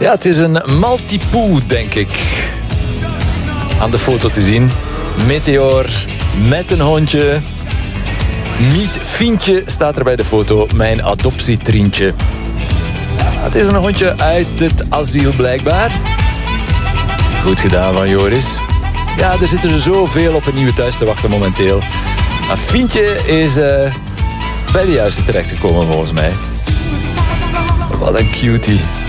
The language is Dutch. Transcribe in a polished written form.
Ja, het is een Maltipoo, denk ik. Aan de foto te zien. Meteor met een hondje. Miet Fientje staat er bij de foto. Mijn adoptietrientje. Ja, het is een hondje uit het asiel blijkbaar. Goed gedaan van Joris. Ja, er zitten er zoveel op een nieuwe thuis te wachten momenteel. Maar Fientje is bij de juiste terechtgekomen volgens mij. Wat een cutie.